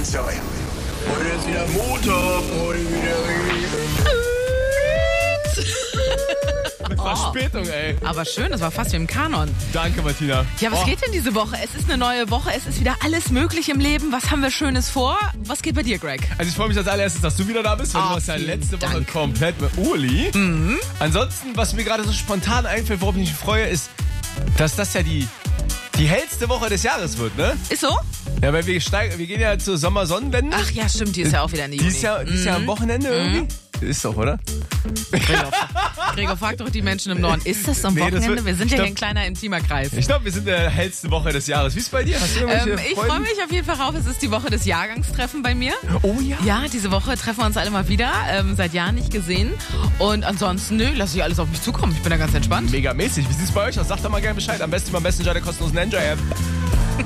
Sorry. Heute ist wieder Montag, heute wieder Mit Verspätung, ey. Aber schön, das war fast wie im Kanon. Danke, Martina. Ja, was geht denn diese Woche? Es ist eine neue Woche, es ist wieder alles möglich im Leben. Was haben wir Schönes vor? Was geht bei dir, Greg? Also ich freue mich als allererstes, dass du wieder da bist, weil du warst ja vielen letzte Woche Dank. komplett mit Uli. Ansonsten, was mir gerade so spontan einfällt, worauf ich mich freue, ist, dass das ja die hellste Woche des Jahres wird, ne? Ist so? Ja, weil wir gehen ja zur Sommersonnenwende. Ach ja, stimmt, die ist ja auch wieder in die Die ist ja am Wochenende irgendwie. Ist doch, oder? Gregor, frag doch die Menschen im Norden. Ist das am Nee, das Wochenende? wird- Wir sind ich ja glaub- hier ein kleiner, intimer Kreis. Ich glaube, wir sind in der hellsten Woche des Jahres. Wie ist es bei dir? Hast du irgendwelche Ich Freuden? freue mich auf jeden Fall drauf. Es ist die Woche des Jahrgangstreffen bei mir. Oh ja. Ja, diese Woche treffen wir uns alle mal wieder. Seit Jahren nicht gesehen. Und ansonsten, lasse ich alles auf mich zukommen. Ich bin da ganz entspannt. Mega mäßig. Wie sieht es bei euch aus? Sagt doch mal gerne Bescheid. Am besten über Messenger der kostenlosen Android-App.